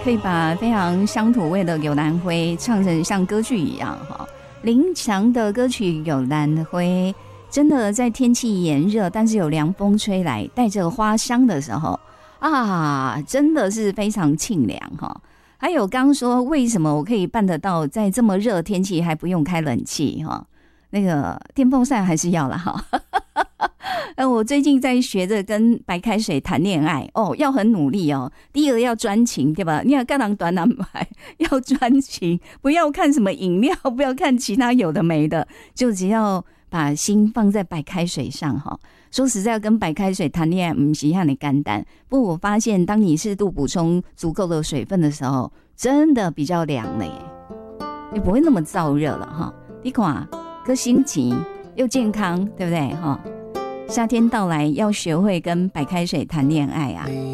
可以把非常乡土味的《有兰灰》唱成像歌剧一样哈。林强的歌曲《有兰灰》，真的在天气炎热，但是有凉风吹来，带着花香的时候啊，真的是非常沁凉哈。还有刚说为什么我可以办得到，在这么热天气还不用开冷气哈？那个电风扇还是要啦哈。我最近在学着跟白开水谈恋爱哦，要很努力哦。第一个要专情，对吧？你要干人短男白，要专情，不要看什么饮料，不要看其他有的没的，就只要把心放在白开水上哈。说实在，要跟白开水谈恋爱，不是让你干单。不过我发现，当你适度补充足够的水分的时候，真的比较凉了耶，你不会那么燥热了哈。你看，个心情又健康，对不对哈？夏天到来，要学会跟白开水谈恋爱啊！